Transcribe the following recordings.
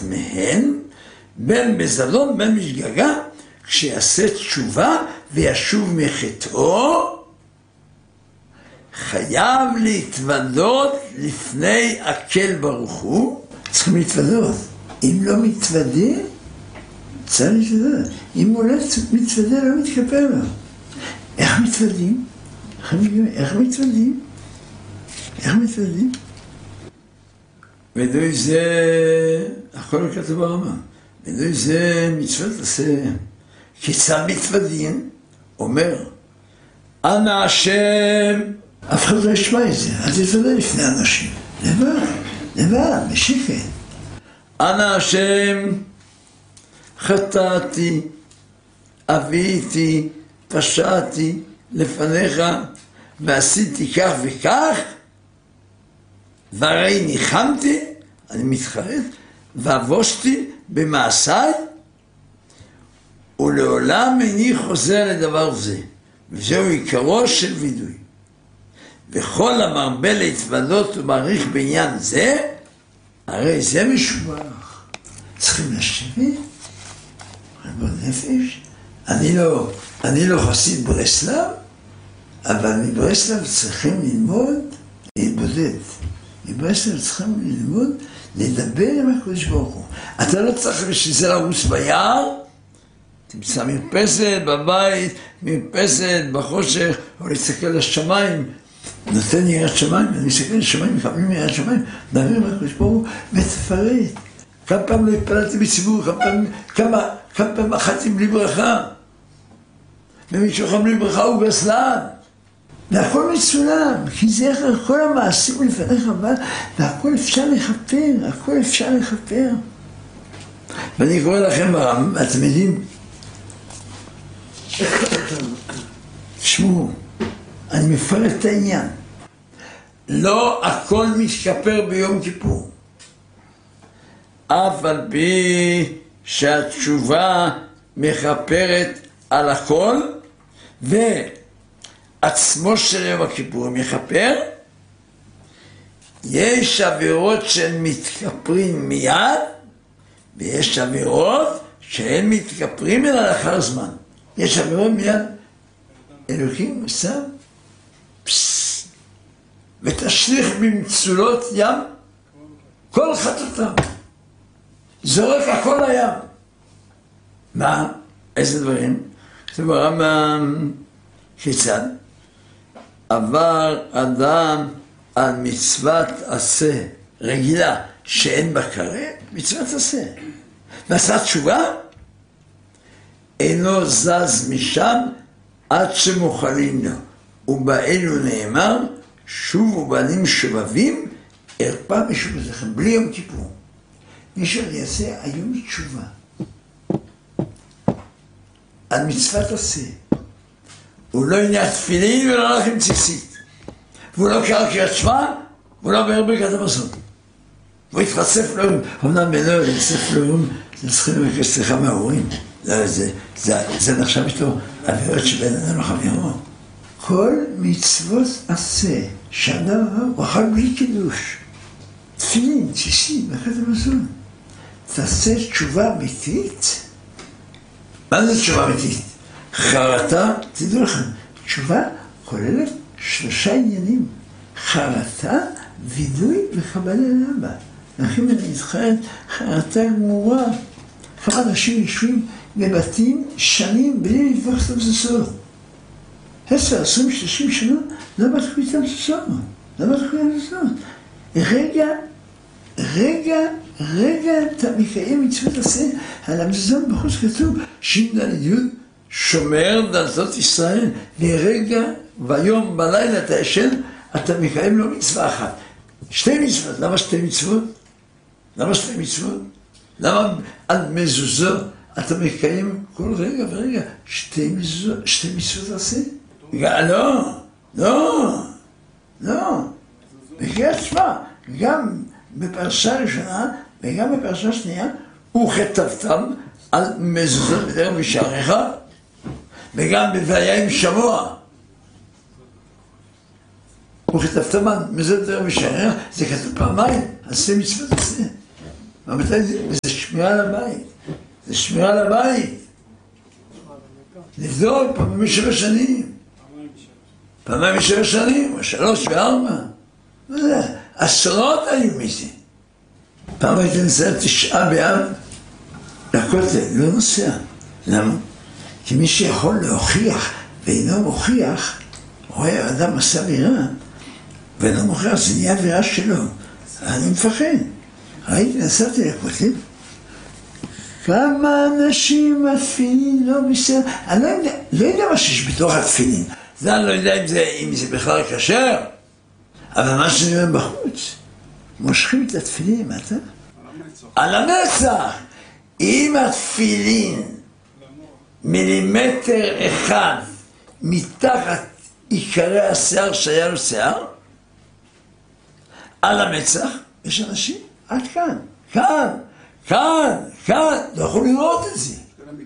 מהן, בין בזדון, בין בשגגה, כשיעשה תשובה וישוב מחטאו, חייב להתוודות לפני הקל ברוך הוא. צריכים להתוודות. אם לא מתוודה, צריך להתוודות. אם הוא לא מתוודה, לא מתכפר לו. איך מתוודים? איך מתוודים? איך מתוודים? ודוי זה, הכל כתוב ברמה, ודוי זה מצוות עשה. כיצד מתוודים? אומר, אנא השם, אף אחד לא ישמע את זה, אל תתוודה לפני אנשים. לבד, בשקט. אנא השם, חטאתי, אביתי, פשעתי לפניך, ועשיתי כך וכך, והרי ניחמתי, אני מתחרט, ואבושתי במעשיי, ולעולם איני חוזר לדבר זה. וזהו עיקרו של וידוי. וכל המרבה להתוודות ומעריך בעניין זה, הרי זה משובח. צריכים לשבת, חשבון נפש. אני לא חסיד ברסלב, אבל מברסלב צריכים ללמוד להתבודד. מברסלב צריכים ללמוד לדבר עם הקדוש ברוך הוא. אתה לא צריך בשביל זה לרוץ ביער, תמצא מרפסת בבית, מרפסת בחושך, או להסתכל לשמיים, נותן יראת שמיים, אני מסתכל לשמיים, מקבלים יראת שמיים, נדבר עם הקדוש ברוך הוא ותפרט. כמה פעם לא התפללתי בציבור, כמה פעם אכלתי בלי ברכה, ומי שאוכל בלי ברכה הוא בסלן. והכל מצולם, כי זה כל המעשים לפניך הבא, והכל אפשר לכפר, הכל אפשר לכפר. ואני קורא לכם התלמידים, תשמעו, אני מפרט את העניין. לא הכל מתכפר ביום כיפור. אף על פי שהתשובה מכפרת על הכל, ועצמו של יום הכיפור מכפר, יש עבירות שהן מתכפרים מיד, ויש עבירות שהן מתכפרים אלא לאחר זמן. יש עבירות מיד, אלוקים עושה ותשליך במצולות ים כל חטאתם, זורק הכל לים. מה? איזה דברים? כתוב ברמב"ם, כיצד? עבר אדם על מצוות עשה רגילה שאין בה כרת, מצוות עשה, ועשה תשובה, אינו זז משם עד שמוכלים לו. ובאלו נאמר, שובו בנים שובבים, ארפה משובתכם, בלי יום כיפור. מי שיעשה היום תשובה על מצוות עשה, הוא לא הניח תפילין ולא הלך עם ציצית, והוא לא קרא קריאת שמע, והוא לא אומר ברכת המזון. הוא התחצף לאום, אמנם בנו להתחצף לאום, זה צריכים לבקש סליחה מההורים. זה נחשב איתו עבירות שבין אדם לחברו. כל מצוות עשה שאדם הוא אכל בלי קידוש, תפילין, ציצית, ברכת המזון, תעשה תשובה אמיתית. מה זה תשובה אמיתית? חרטה, תדעו לכם, תשובה כוללת 3 עניינים: חרטה, וידוי וקבלה לאבא. לכן אני זוכרת חרטה גמורה. כמה אנשים יושבים בבתים שנים בלי לבדוק את המזוזות. 10, 20, 30 שנה לא בדקו איתם מזוזות. לא בדקו איתם מזוזות. רגע אתה מקיים מצוות עשה על המזוזות. בחוץ כתוב ש"ד שומר דלתות ישראל, ורגע ויום בלילה אתה ישן, אתה מקיים לו מצווה אחת. 2 מצוות. למה 2 מצוות? למה על מזוזות אתה מקיים כל רגע ורגע 2 מצוות עשה? לא. בקריאת שמע, גם בפרשה ראשונה וגם בפרשה שנייה, וכתבתם על מזוזות בטרם בשעריך, וגם בוהיה עם שמוע. וכתבתם על מזוזות בטרם בשעריך, זה כתוב פעמיים, על 2 מצוות עשה. וזה שמירה על הבית. זה שמירה על הבית. לבדוק פעמים ב7 שנים. פעמים ב7 שנים, או 3 ו4. עשרות היו מזה. פעם הייתי נוסע 9 באב לכותל, לא נוסע. למה? כי מי שיכול להוכיח ואינו מוכיח, רואה אדם עשה עבירה, ואינו מוכיח, זה נהיה עבירה שלו. אני מפחד. ראיתי, נסעתי לכותל, כמה אנשים התפילין לא בסדר. אני לא יודע מה שיש בתוך התפילין. זה אני לא יודע אם זה בכלל כשר, אבל מה שאני אומר בחוץ, מושכים את התפילין, מה אתה? על המצח. אם התפילין מילימטר אחד מתחת עיקרי השיער שהיה לו שיער, על המצח, יש אנשים, עד כאן, כאן, לא יכול לראות את זה.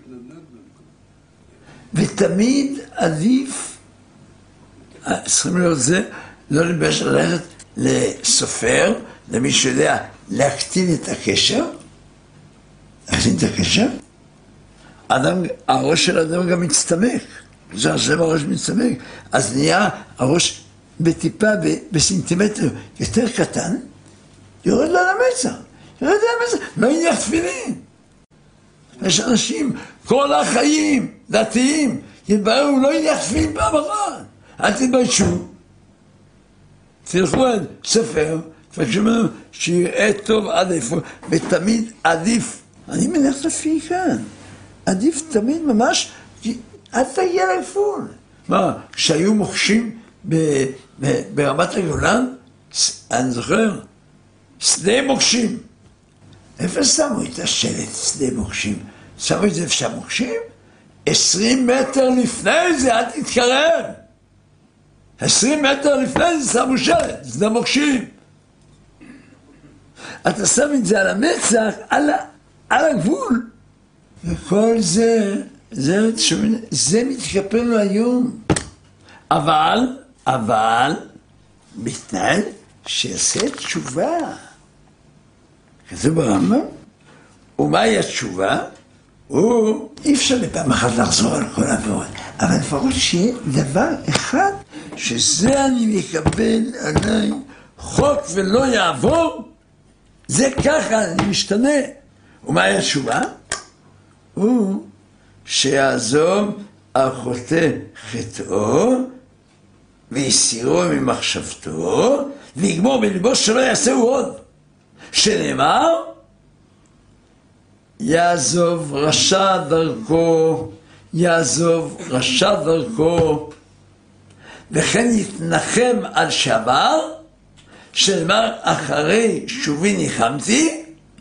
ותמיד עדיף, צריכים לראות זה, לא לבש ללכת לסופר, למי שיודע להקטין את הקשר, הראש של האדם גם מצטמק, זה השם הראש מצטמק, אז נהיה הראש בטיפה, בסנטימטר יותר קטן, יורד לו למצח, לא יניח תפילין. יש אנשים כל החיים דתיים, יתבררו, לא יניח תפילין פעם אחת, אל תתביישו, תלכו על ספר, תבקשו ממנו שיראה טוב עד איפה, ותמיד עדיף, אני מניח לפי כאן, עדיף תמיד ממש, אל תגיע לגבול. מה, כשהיו מוקשים ברמת הגולן, אני זוכר, שדה מוקשים. איפה שמו את השלט, שדה מוקשים? שמו את זה איפה שהמוקשים? 20 מטר לפני זה, אל תתקרב. 20 מטר לפני זה שמו שלט, שדה מוקשים. אתה שם את זה על המצח, על הגבול. וכל זה מתקפל לו היום. אבל, בתנאי שיעשה תשובה. כתוב ברמב"ם, ומהי התשובה? אי אפשר לפעם אחת לחזור על כל העבירות, אבל לפחות שיהיה דבר אחד, שזה אני מקבל עליי חוק ולא יעבור, זה ככה, אני משתנה. ומהי התשובה? שיעזוב על חוטא חטאו ויסירו ממחשבתו ויגמור בליבו שלא יעשהו עוד, שנאמר יעזוב רשע דרכו וכן יתנחם על שבר, שנאמר אחרי שובי ניחמתי,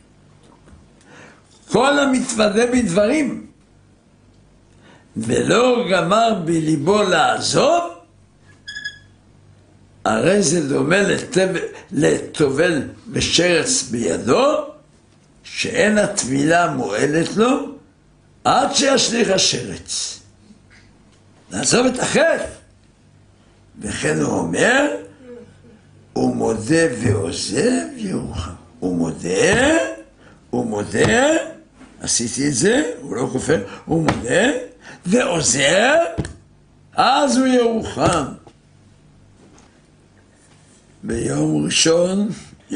כל המתוודה בדברים ולא גמר בליבו לעזוב, הרי זה דומה לטובל בשרץ בידו, שאין הטבילה מועלת לו עד שישליך השרץ. לעזוב את החטא. וכן הוא אומר, הוא מודה ועוזב ירוחם. הוא מודה, עשיתי את זה, הוא לא כופר, הוא מודה ועוזב, אז הוא ירוחם. ביום ראשון,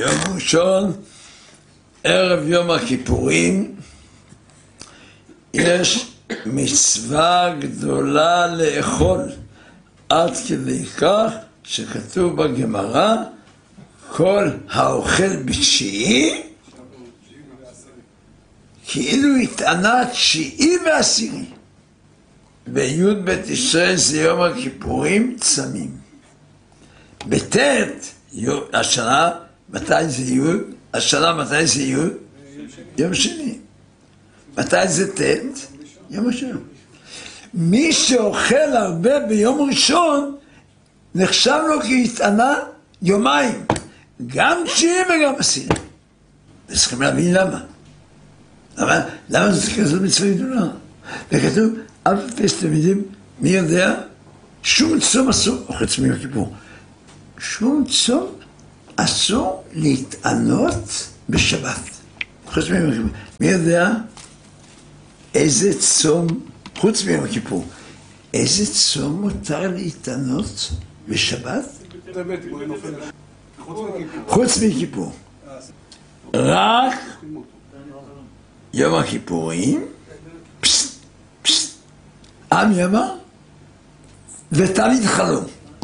ערב יום הכיפורים, יש מצווה גדולה לאכול, עד כדי כך שכתוב בגמרא, כל האוכל בתשיעי, כאילו התענה 9 ו10. בי' בתשרי זה יום הכיפורים צמים. בט' השנה, מתי זה י'? השנה מתי זה י'? יום שני. מתי זה ט'? יום השני. מי שאוכל הרבה ביום ראשון, נחשב לו כהתענה יומיים. גם 9 וגם 10. צריכים להבין למה. למה זה כזאת מצווה גדולה? וכתוב, אל תתפס תלמידים, מי יודע? שום צום אסור, חוץ מיום כיפור. שום צום אסור להתענות בשבת. חוץ מיום הכיפור. מי יודע איזה צום, חוץ מיום הכיפור, איזה צום מותר להתענות בשבת? חוץ מכיפור. רק יום הכיפורים, עם ימה, ותענית חלום.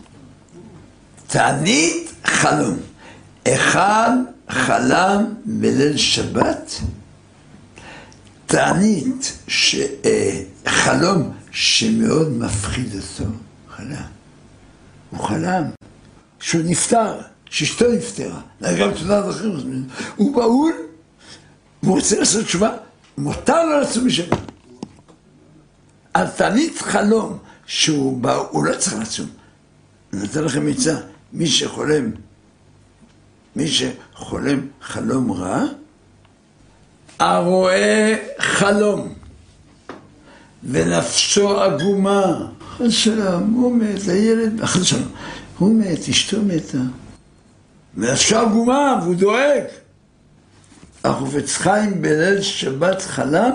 תענית חלום. אחד חלם בליל שבת, תענית חלום שמאוד מפחיד אותו, הוא חלם שהוא נפטר, שאשתו נפטרה, גם תודה אחרת, הוא בהול, הוא רוצה לעשות תשובה, מותר לו לצום בשבת. על תענית חלום שהוא בהול, הוא לא צריך לצום. אני נותן לכם עצה, מי שחולם חלום רע, הרואה חלום ונפשו עגומה, חס שלום, הוא מת, הילד, חס שלום, הוא מת, אשתו מתה, ונפשו עגומה והוא דואג. החפץ חיים בליל שבת חלם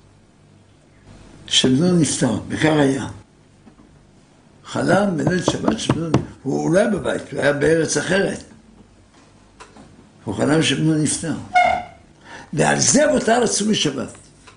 שבנו נפטר, בכך היה. חלם בליל שבת שבנו, הוא אולי בבית, הוא היה בארץ אחרת. הוא חלם שבנו נפטר. ועל זה מותר לצום בשבת.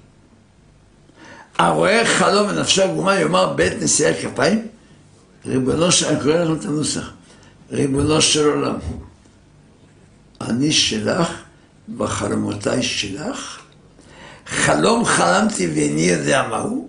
הרואה חלום ונפשו עגומה יאמר בית נשיאי כפיים, ריבונו של, אני קורא לכם את הנוסח, ריבונו של עולם, אני שלך בחלומותיי שלך, חלום חלמתי ואיני יודע מהו.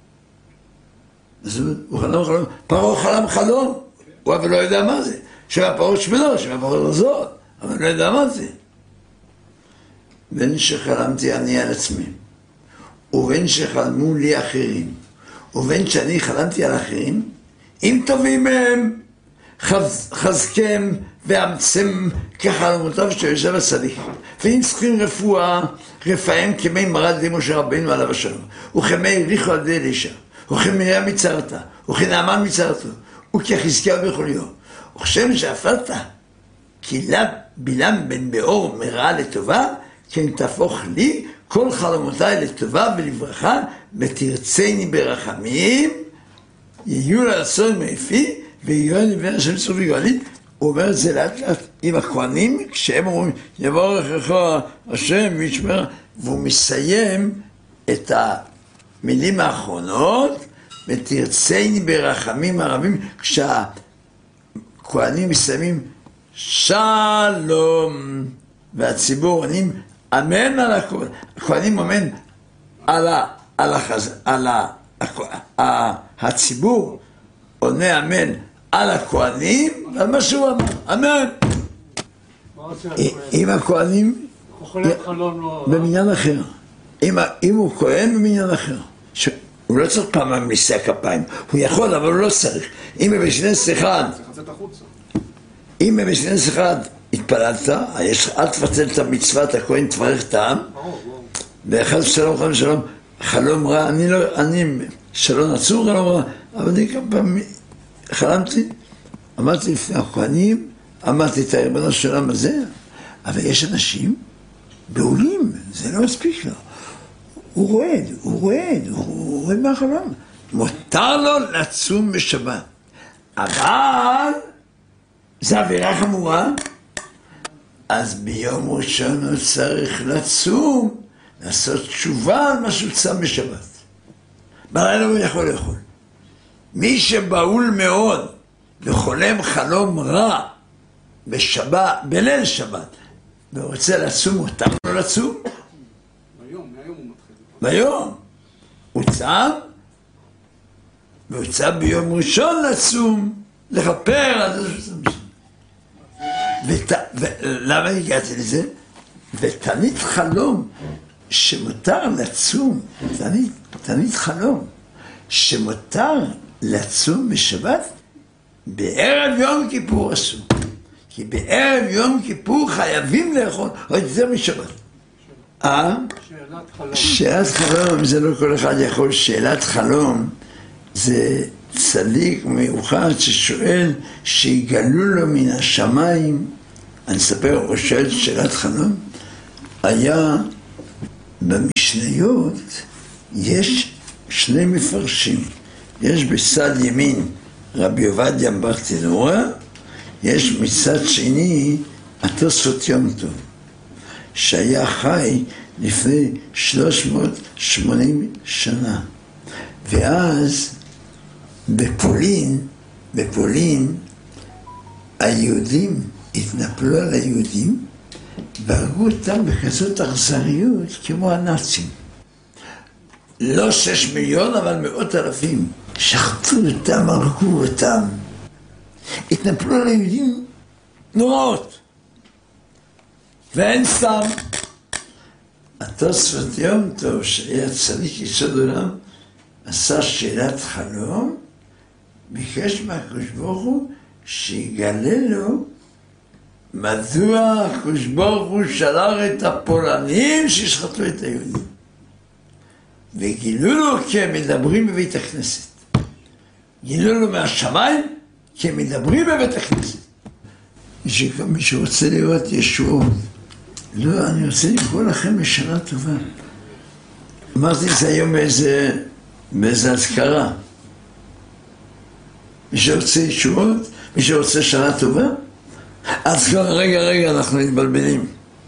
הוא חלום חלום, פרעה חלם חלום, הוא אבל לא יודע מה זה, שמה פרעה שמנו, שמה פרעה רזות, אבל לא יודע מה זה. בין שחלמתי אני על עצמי, ובין שחלמו לי אחרים, ובין שאני חלמתי על אחרים, אם טובים מהם, חזקם ואמצם כחלומותיו שיושב הצדיק. ואם צריכים רפואה, רפאם כמי מרד למשה רבינו עליו השלום, וכמי ריחו על די אלישע, וכמרים מצרתה, וכנעמן מצרתו, וכחזקיהו בחוליו. וכשם שאפלת, כי בלעם בן באור מרעה לטובה, כן תהפוך לי כל חלומותיי לטובה ולברכה, ותרצני ברחמים, יהיו לרצון מאפי, ויהיו לבין השם צור וגואלי. הוא אומר את זה לאט לאט עם הכהנים, כשהם אומרים, יבורכך השם וישמר, והוא מסיים את המילים האחרונות, ותרצני ברחמים הרבים, כשהכהנים מסיימים, שלום, והציבור עונים, אמן על הכל. הכהנים אמן על הציבור עונה אמן על הכהנים ועל מה שהוא אמר, אמן. אם הכהנים במניין אחר, אם הוא כהן במניין אחר, הוא לא צריך פעם נישא כפיים, הוא יכול אבל הוא לא צריך. אם במשנס אחד, אם במשנס אחד התפללת, אל תפצל את המצוות, הכהן תברך את העם, ואחד שלום, חלום שלום, חלום רע, אני שלום עצור, חלום רע, אבל אני כמה פעם חלמתי, אמרתי לפני הכהנים, אמרתי את הריבונו של העולם הזה, אבל יש אנשים בעולים, זה לא מספיק לו. הוא רועד מהחלום. מותר לו לצום בשבת, אבל זה עבירה חמורה, אז ביום ראשון הוא צריך לצום, לעשות תשובה על מה שהוא צם בשבת. בלילה הוא יכול לאכול. מי שבהול מאוד וחולם חלום רע בשבת, בליל שבת, ורוצה לצום, מותר לו לצום? מהיום הוא מתחיל. ביום. הוא צם, והוא צם ביום ראשון לצום, לכפר על זה שהוא צם. למה הגעתי לזה? ותענית חלום שמותר לצום, תענית חלום שמותר לצום בשבת, בערב יום כיפור אסור. כי בערב יום כיפור חייבים לאכול, עוד יותר משבת. שאלת חלום, זה לא כל אחד יכול. שאלת חלום זה צדיק מיוחד ששואל שיגלו לו מן השמיים. אני אספר, הוא שואל שאלת חלום. היה במשניות יש שני מפרשים. יש בצד ימין רבי עובדיה ברטנורה, יש מצד שני התוספות יום טוב, שהיה חי לפני 380 שנה. ואז בפולין היהודים התנפלו על היהודים והרגו אותם בכזאת אכזריות כמו הנאצים. לא 6 מיליון אבל 100,000. שחטו אותם, הרגו אותם. התנפלו על היהודים נוראות. ואין סתם. התוספות יום טוב שהיה צדיק יסוד עולם עשה שאלת חלום, ביקש מהקדוש ברוך הוא שיגלה לו מדוע הקדוש ברוך הוא שלח את הפולנים שישחטו את היהודים. וגילו לו כי הם מדברים בבית הכנסת. גילו לו מהשמיים כי הם מדברים בבית הכנסת. מי שרוצה לראות ישועות, לא, אני רוצה לקרוא לכם בשנה טובה. אמרתי את זה היום באיזה אזכרה. מי שרוצה ישועות, מי שרוצה שנה טובה, אזכרה, רגע, אנחנו מתבלבלים.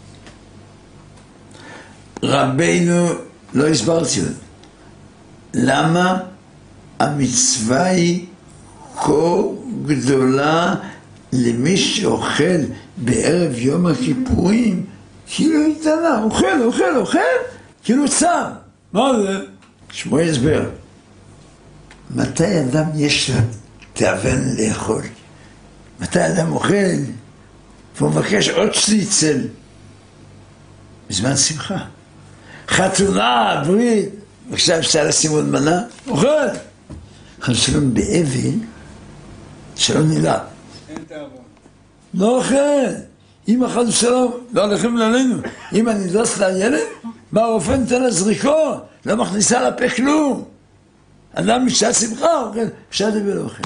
רבינו, לא הסברתי עוד. למה המצווה היא כה גדולה למי שאוכל בערב יום הכיפורים? כאילו התענה, אוכל, כאילו צם. מה זה? שמוע הסבר. מתי אדם יש לו תאוון לאכול? מתי אדם אוכל והוא מבקש עוד שניצל? בזמן שמחה. חתונה, ברית, בבקשה אפשר לשים עוד מנה, אוכל. חשבון באבל, שלא נלעב. אין תאוון. לא אוכל. אם אכל שלום, לא הולכים עלינו. אם אני דוס לילד, מה הרופא נותן לה זריקו? לא מכניסה לפה כלום. אדם משעת שמחה, אוכל, בשעת אבל אוכל.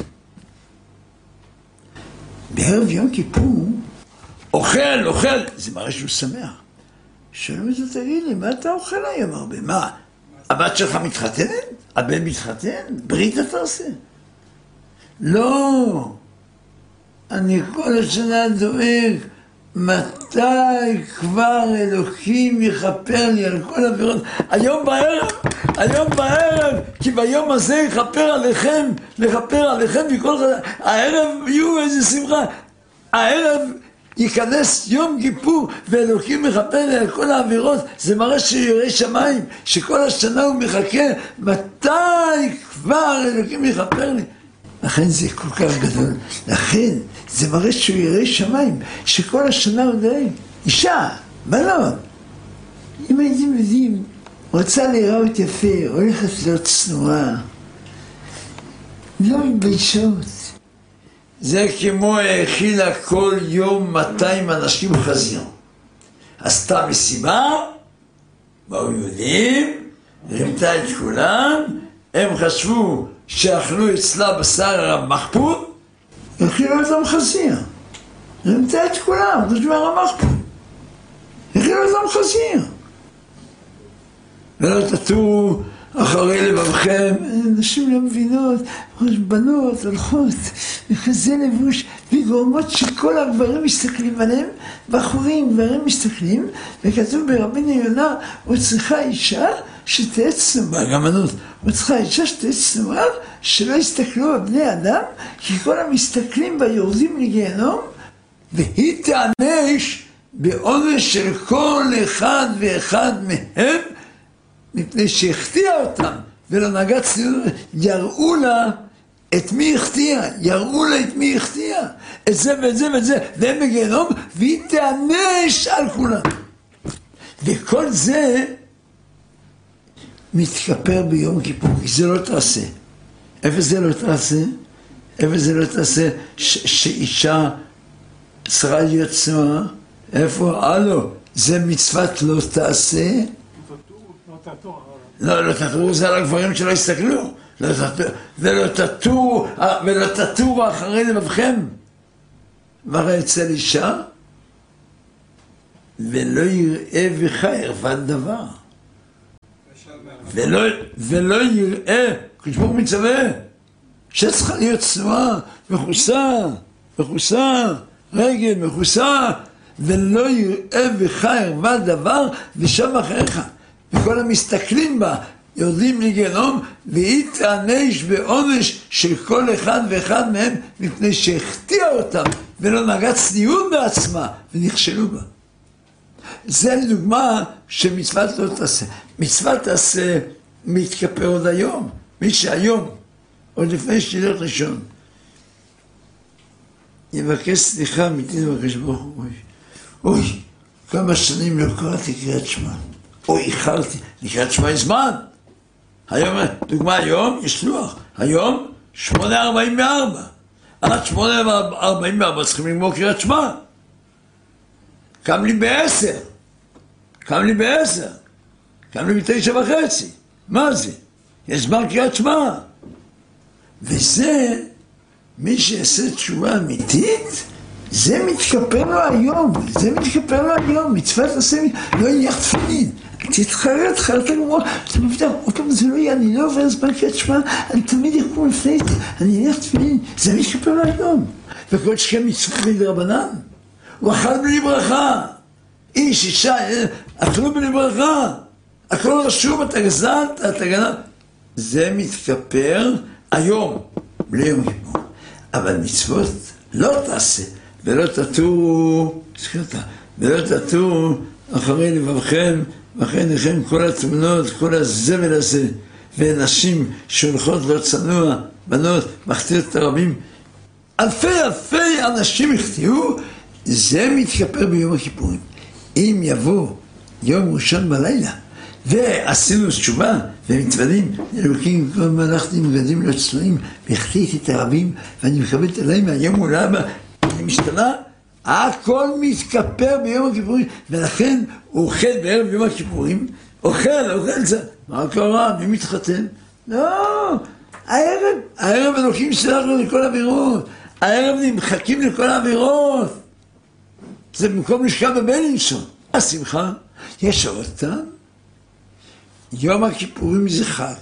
בערב יום כיפור, אוכל, זה מראה שהוא שמח. שואלים את זה, תגיד לי, מה אתה אוכל היום הרבה? מה? הבת שלך מתחתנת? הבן מתחתן? ברית אתה עושה? לא. אני כל השנה דואג, מתי כבר אלוקים יכפר לי על כל עבירות? היום בערב, כי ביום הזה יכפר עליכם, וכל הערב יהיו איזה שמחה. הערב ייכנס יום כיפור ואלוקים מכפר לי על כל העבירות. זה מראה שירא שמיים, שכל השנה הוא מחכה, מתי כבר אלוקים יכפר לי? לכן זה כל כך גדול. לכן זה מראה שהוא ירא שמיים, שכל השנה הוא דואג. אישה, בלון. אם הייתם יודעים, רוצה להיראות יפה, הולכת להיות צנועה, לא מתביישות. זה כמו האכילה כל יום 200 אנשים חזיר. עשתה מסיבה, באו יהודים, רימתה את כולם, הם חשבו שאכלו אצלה בשר המחפוד, האכילו אותם חזיר. רימתה את כולם, בשר המחפוד. האכילו אותם חזיר. ולא תטורו אחרי לבבכם, נשים לא מבינות, בנות הולכות, וכזה לבוש, וגורמות שכל הגברים מסתכלים עליהם, בחורים, גברים מסתכלים, וכתוב ברבינו יונה, הוא צריכה אישה שתהיה צנועה, גמנות, הוא צריכה אישה שתהיה צנועה, שלא יסתכלו על בני אדם, כי כל המסתכלים בה יורדים לגיהנום, והיא תענש בעונש של כל אחד ואחד מהם, מפני שהחטיאה אותם ולא נגעה צניעות, יראו לה את מי החטיאה, את זה ואת זה ואת זה, והם בגיהנום, והיא תענש על כולם. וכל זה מתכפר ביום כיפור, כי זה לא תעשה. איפה זה לא תעשה? שאישה צריכה להיות צנועה? איפה? הלו, זה מצוות לא תעשה? לא תטורו זה על הגברים שלא יסתכלו. ולא תטורו אחרי לבבכם. מראה אצל אישה, ולא יראה בך ערוות דבר. ולא יראה, כשבור מצווה, שצריכה להיות צנועה, מכוסה, רגל מכוסה, ולא יראה בך ערווה דבר ושם אחריך. וכל המסתכלים בה יורדים לגיהנום, והיא תענש בעונש של כל אחד ואחד מהם, מפני שהחטיאה אותם ולא נהגה צניעות בעצמה ונכשלו בה. זה לדוגמה שמצוות לא תעשה. מצוות תעשה מתכפר עוד היום. מי שהיום, עוד לפני שתלך לישון, יבקש סליחה אמיתית בקדוש ברוך הוא. אוי, כמה שנים לא קראתי קריאת שמע. אוי, איחרתי. לקריאת שמע יש זמן. היום, דוגמה היום, יש לוח. היום 8:44. עד 8:44 צריכים לגמור קריאת שמע. קם לי ב-10. קם לי ב-9:30. מה זה? יש זמן קריאת שמע. וזה, מי שיעשה תשובה אמיתית, זה מתכפר לו היום. מצוות עשה, לא יניח תפילין. תתחרט לגמור, אתה מבטח, עוד פעם זה לא יהיה, אני לא עובר זמן קריאת שמע, אני תמיד יקום לפני זה, אני אניח תפילין, זה מתכפר לו היום. וכל שכם מצוות מדרבנן. הוא אכל בלי ברכה. איש, אישה, אכלו בלי ברכה. הכל רשום, אתה גזלת, אתה גנב. זה מתכפר היום, בלי יום כיפור. אבל מצוות לא תעשה, ולא תטו אחרי לבבכם, ואחרי עיניכם כל התמונות, כל הזבל הזה, ונשים שהולכות לא צנוע, בנות, מחטיאות את הרבים. אלפי אנשים החטיאו, זה מתכפר ביום הכיפורים. אם יבוא יום ראשון בלילה, ועשינו תשובה, ומתוודעים, אלוקים, כל מלאכתי עם בגדים לא צנועים, והחטיאתי את הרבים, ואני מקבלת עליהם מהיום ולהבא, אני משתנה, הכל מתכפר ביום הכיפורים, ולכן הוא אוכל בערב יום הכיפורים, אוכל זה, מה קרה? מי מתחתן? לא, הערב אלוקים שלח לו לכל עבירות, הערב נמחקים לכל העבירות, זה במקום לשכב בבלינסון. השמחה, יש עוד טעם, יום הכיפורים זה חג,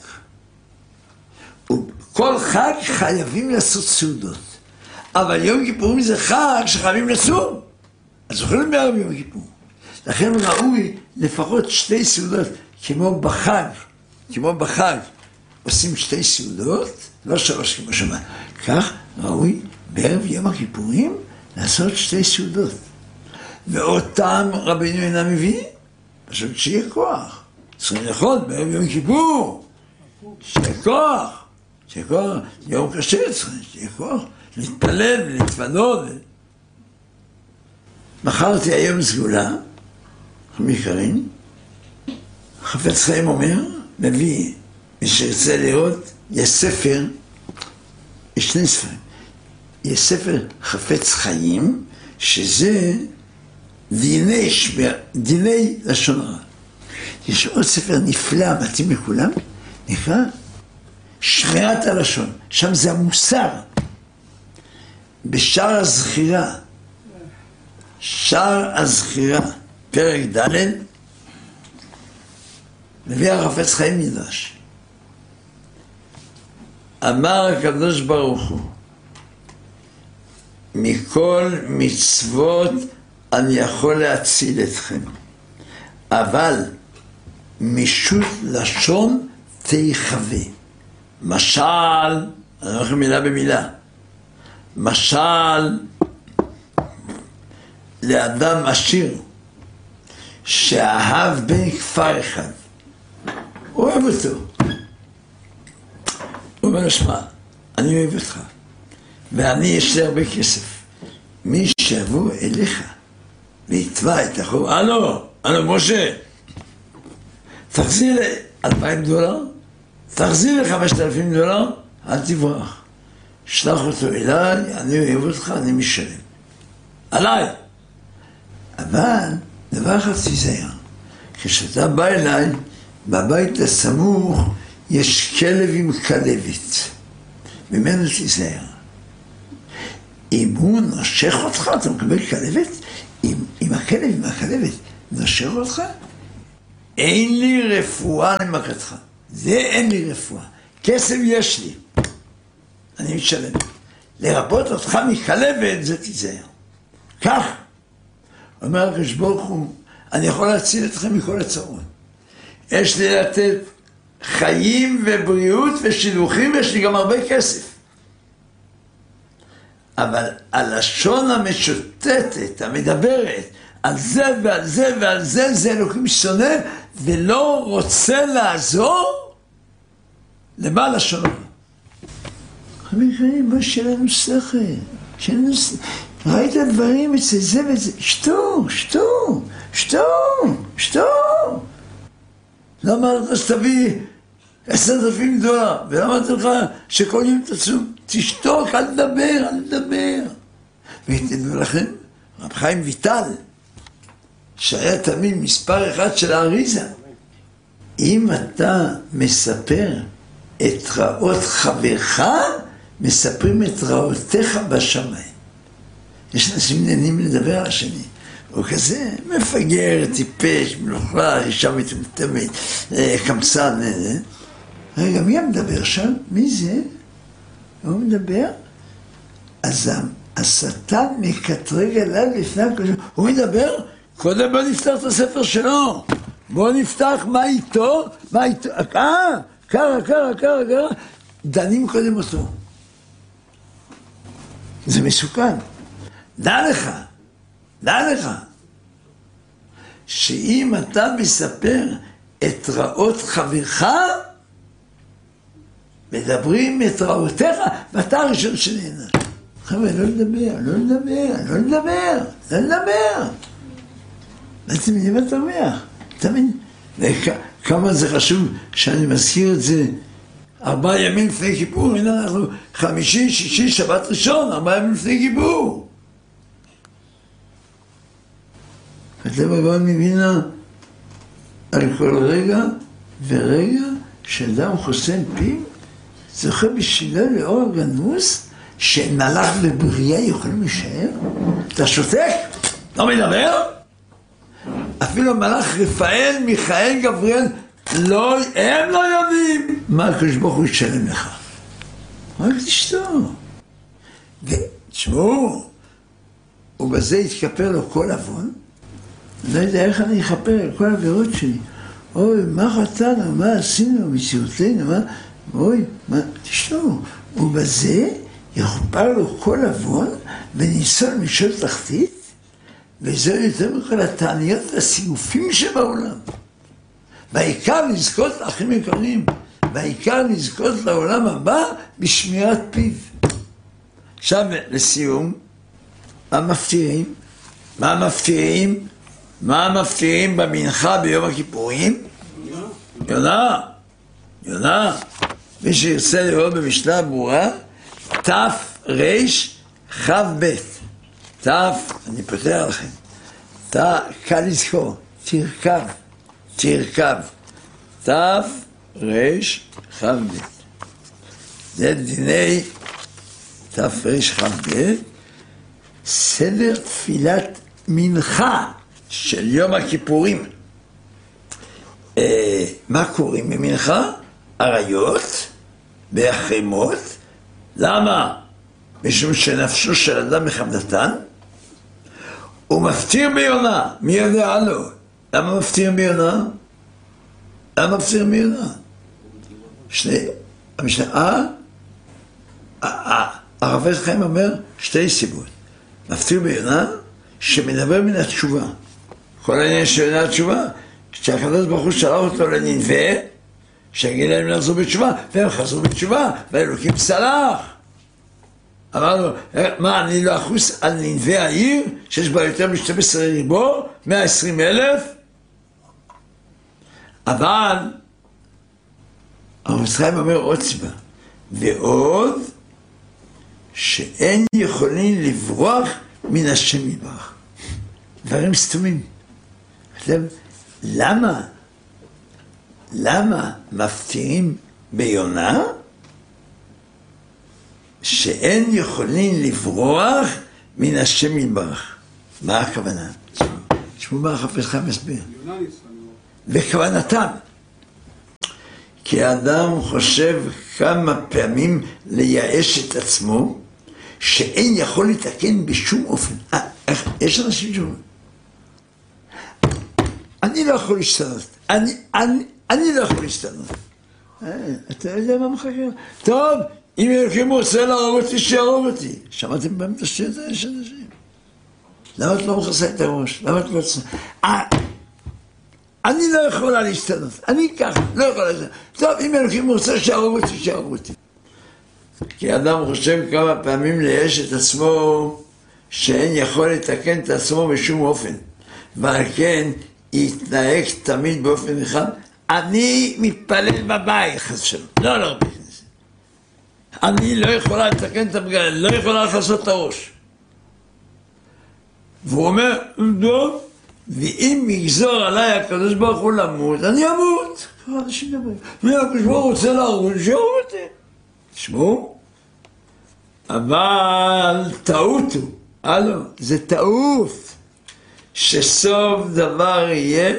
כל חג חייבים לעשות סעודות, אבל יום כיפורים זה חג שחייבים לצום, אז אוכלים בערב יום הכיפור. לכן ראוי לפחות 2 סעודות, כמו בחג עושים 2 סעודות, לא 3 כמו שמה. כך ראוי בערב יום הכיפורים לעשות 2 סעודות. ואותם רבינו אינם מביאים, פשוט שיהיה כוח. צריכים לאכול בערב יום כיפור, שיהיה כוח, יום קשה צריכים, שיהיה כוח. להתפלל ולהתוודות. מכרתי היום סגולה, חמיכרים, חפץ חיים אומר, מביא, מי שרצה לראות, יש ספר, יש 2 ספרים, יש ספר חפץ חיים, שזה דיני לשון הרע. יש עוד ספר נפלא, מתאים לכולם, נקרא שמירת הלשון, שם זה המוסר. בשער הזכירה, פרק ד', מביא החפץ חיים מדרש. אמר הקדוש ברוך הוא, מכל מצוות אני יכול להציל אתכם, אבל משוט לשון תיחווה. משל, אני אומר לכם מילה במילה, משל לאדם עשיר שאהב בן כפר אחד, הוא אוהב אותו, הוא אומר, שמע, אני אוהב אותך ואני יש לי הרבה כסף, מי שיבוא אליך ויתבע את החוב, הלו משה, תחזיר לי $2,000, תחזיר לי $5,000, אל תברח, שלח אותו אליי, אני אוהב אותך, אני משלם עליי. אבל דבר אחד תיזהר, כשאתה בא אליי, בבית הסמוך יש כלב עם כלבת, ממנו תיזהר. אם הוא נושך אותך, אתה מקבל כלבת, אם הכלב עם הכלבת נושך אותך, אין לי רפואה למכתך. זה אין לי רפואה. כסף יש לי. אני משלם. לרבות אותך מכלבת, זה תיזהר. כך. אומר הקדוש ברוך הוא, אני יכול להציל אתכם מכל הצרות. יש לי לתת חיים ובריאות ושילוחים, יש לי גם הרבה כסף. אבל הלשון המשוטטת, המדברת, על זה ועל זה ועל זה, זה אלוקים שונא, ולא רוצה לעזור לבעל לשון הרע. חברים, בוא שלנו שכל, ראית דברים אצל זה וזה, שתו, שתו, שתו, שתו. לא אמרת אז תביא 10,000 דולר, ולא אמרתי לך שכל יום תצום, תשתוק, אל תדבר, אל תדבר. ותדעו לכם, רב חיים ויטל, שהיה תמיד מספר אחד של האריזה, אם אתה מספר את רעות חברך, מספרים את רעותיך בשמיים. יש אנשים נהנים לדבר על השני. הוא כזה מפגר, טיפש, מלוכלך, אישה מטומטמת, קמצן, רגע, מי המדבר שם? מי זה? הוא מדבר? אז השטן מקטרג עליו לפני הקדוש. הוא מדבר? קודם בוא נפתח את הספר שלו. בוא נפתח מה איתו, מה איתו. קרה. דנים קודם אותו. זה מסוכן. דע לך, שאם אתה מספר את רעות חברך, מדברים את רעותיך, ואתה הראשון שנהנה. חבר'ה, לא לדבר. ואתם יודעים מה תרוויח? תמיד. וכמה זה חשוב שאני מזכיר את זה 4 ימים לפני כיפור, הנה אנחנו 5, 6, שבת ראשון, 4 ימים לפני כיפור. כתב הבא מבינה על כל רגע ורגע שאדם חוסם פיו, זוכה בשבילה לאור הגנוז, שמלאך ובריאה יכולים להישאר. אתה שותק? לא מדבר? אפילו מלאך רפאל, מיכאל, גבריאל, הם לא יודעים מה הקדוש ברוך הוא ישלם לך. רק תשתו. ותשמעו, ובזה יתכפר לו כל עוון. אני לא יודע איך אני אכפר על כל העבירות שלי. אוי, מה חטאנו, מה עשינו, מציאותנו, מה, תשתו. ובזה יכפר לו כל עוון, וניסון משול תחתית, וזה יותר מכל התעניות והסיופים שבעולם. בעיקר לזכות לאחים יקרים, בעיקר לזכות לעולם הבא בשמירת פיו. עכשיו לסיום, מה מפטירים במנחה ביום הכיפורים? יונה. מי שירצה לראות במשנה ברורה, תרכ"ב. אני פותח לכם. קל לזכור, תרכב. תרכ"ב. זה דיני תרכ"ב. סדר תפילת מנחה של יום הכיפורים. מה קוראים במנחה? עריות והחרימות. למה? משום שנפשו של אדם מחמדתן. הוא מפטיר ביונה. מי יודע לו? למה מפטיר ביונה? הרב עץ חיים אומר 2 סיבות. מפטיר ביונה שמדבר מן התשובה. כל העניין של התשובה, כשהקדוש ברוך הוא שלח אותו לנינווה, שיגיד להם לחזור בתשובה, והם חזרו בתשובה, והאלוקים סלח. אמר לו, מה, אני לא אחוס על נינווה העיר, שיש בה יותר מ-12 ריבו, 120,000? אבל, הרב חיים אומר עוד סיבה, ועוד, שאין יכולים לברוח מן השם יתברך. דברים סתומים. למה מפטירים ביונה שאין יכולים לברוח מן השם יתברך? מה הכוונה? תשמעו מה החפץ חיים מסביר. וכוונתם. כי האדם חושב כמה פעמים לייאש את עצמו, שאין יכול לתקן בשום אופן. יש אנשים שאומרים, אני לא יכול להשתנות, אני לא יכול להשתנות. אתה יודע מה מחכה? טוב, אם אלוקים רוצה להרוג אותי, שיהרוג אותי. שמעתם פעם את השטות האלה של אנשים? למה את לא מכסה את הראש? למה את לא עושה? אני לא יכולה להשתנות, אני ככה, לא יכולה להשתנות. טוב, אם אלוקים רוצה שיהרוג אותי, שיהרוג אותי. כי אדם חושב כמה פעמים לייאש את עצמו, שאין יכול לתקן את עצמו בשום אופן. ועל כן, יתנהג תמיד באופן אחד, אני מתפלל בבית, חס ושלום. לא, אני לא יכולה לתקן את הבגד, לא יכולה לעשות את הראש. והוא אומר, טוב, ואם יגזור עליי הקדוש ברוך הוא למות, אני אמות. כמה אנשים מדברים. הקדוש ברוך הוא רוצה להרוג, שיהרוג אותי. תשמעו, אבל טעות הוא. זה טעות. שסוף דבר יהיה,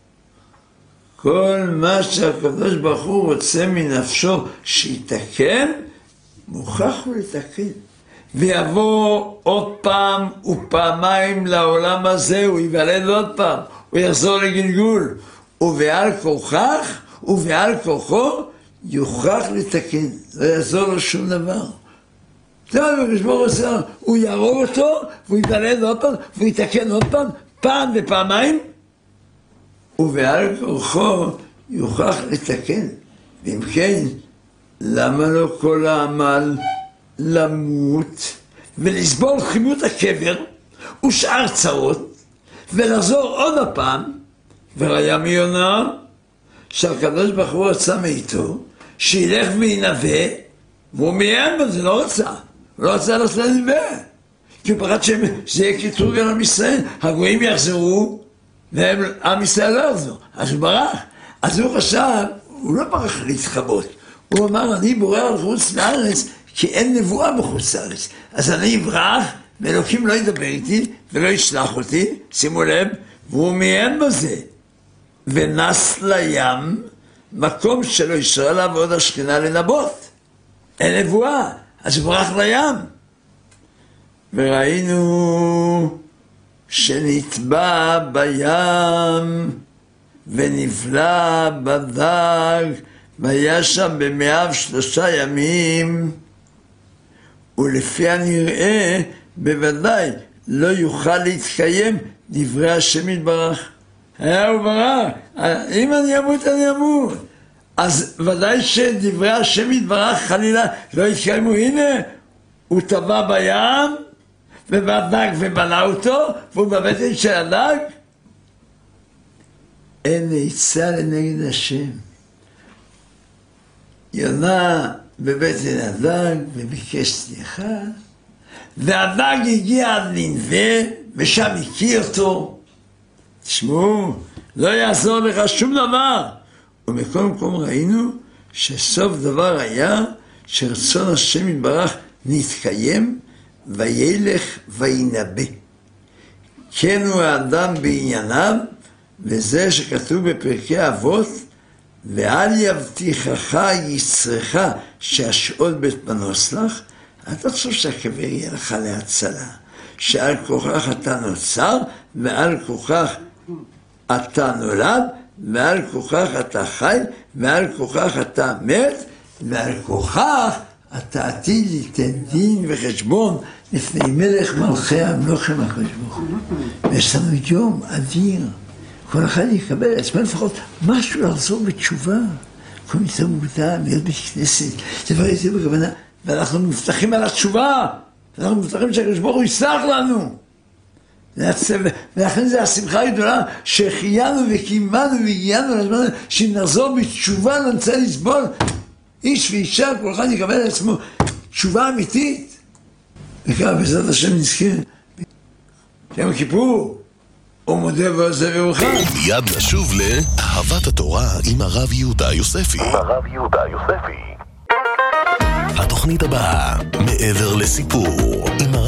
כל מה שהקדוש ברוך הוא רוצה מנפשו שיתקן, מוכרח הוא לתקן. ויבוא עוד פעם ופעמיים לעולם הזה, הוא ייוולד עוד פעם, הוא יחזור לגלגול, ובעל כוחך ובעל כוחו יוכרח לתקן, לא יעזור לו שום דבר. טוב, הוא יהרוג אותו, והוא ייוולד עוד פעם, והוא יתקן עוד פעם, פעם ופעמיים, ובעל כוחו יוכרח לתקן. ואם כן, למה לא כל העמל למות ולסבול חימות הקבר ושאר צרות ולחזור עוד הפעם? וראיה מי יונה שהקדוש ברוך הוא רצה מאיתו שילך וינבא, והוא מיים בזה, לא רצה, הוא לא רצה לעשות לנבא, כי הוא פחד שזה יהיה קיטרוג על עם ישראל, הגויים יחזרו ועם ישראל לא יחזור, אז הוא ברח. אז הוא חשב, הוא לא ברח להתחבות, הוא אמר, אני בורר על חוץ לארץ כי אין נבואה בחוץ לארץ, אז אני אברח ואלוקים לא ידבר איתי ולא ישלח אותי, שימו לב, והוא מיים בזה ונס לים, מקום שלא ישרה לה ועוד השכינה לנבות, אין נבואה, אז הוא ברח לים. וראינו שנטבע בים ונבלע בדג והיה שם ב103 ימים, ולפי הנראה בוודאי לא יוכל להתקיים דברי השם יתברך. הוא ברח, אם אני אמות אני אמות, אז ודאי שדברי השם יתברך חלילה לא יתקיימו. הנה הוא טבע בים ובדג ובלע אותו, והוא בבטן של הדג. אין עצה לנגד השם. יונה בבטן הדג וביקש סליחה, והדג הגיע עד לנווה ושם הכיר אותו. תשמעו, לא יעזור לך שום דבר. ומכל מקום ראינו שסוף דבר היה שרצון השם יתברך נתקיים, וילך וינבא. כן הוא האדם בענייניו, וזה שכתוב בפרקי אבות, ואל יבטיחך יצרך שהשאול בית פנוס לך. אל תחשוב שהקבר יהיה לך להצלה, שעל כוחך אתה נוצר, ועל כוחך אתה נולד, ועל כוחך אתה חי, ועל כוחך אתה מת, ועל כוחך אתה עתיד ליתן דין וחשבון לפני מלך מלכי המלוכים הקדוש ברוך הוא. ויש לנו יום אדיר, כל אחד יקבל עצמו לפחות משהו לחזור בתשובה, כל מיטה מוקדם, להיות בכנסת, דבר איזה בכוונה, ואנחנו מבטחים על התשובה, אנחנו מבטחים שהקדוש ברוך הוא יסלח לנו. ולכן זה השמחה הגדולה שהחיינו וקיימנו והגיענו לזמן שנחזור בתשובה, לא נצא לסבול. איש ואישה, כל אחד יקבל על עצמו תשובה אמיתית. וככה בעזרת השם נזכה יום כיפור הוא מודה ועושה ברכה. מיד נשוב לאהבת התורה עם הרב יהודה יוספי. התוכנית הבאה, מעבר לסיפור.